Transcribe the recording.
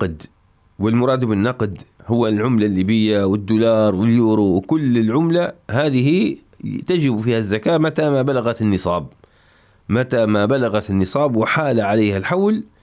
النقد، والمراد بالنقد هو العملة الليبية والدولار واليورو وكل العملة هذه تجب فيها الزكاة متى ما بلغت النصاب، متى ما بلغت النصاب وحال عليها الحول